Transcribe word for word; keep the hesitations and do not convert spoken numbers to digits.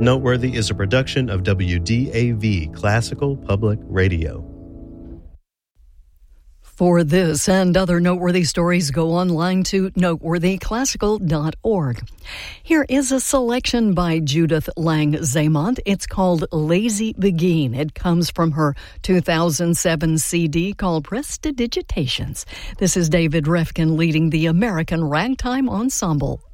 Noteworthy is a production of W D A V Classical Public Radio. For this and other noteworthy stories, go online to noteworthy classical dot org. Here is a selection by Judith Lang Zamont. It's called Lazy Beguine. It comes from her two thousand seven C D called Prestidigitations. This is David Refkin leading the American Ragtime Ensemble.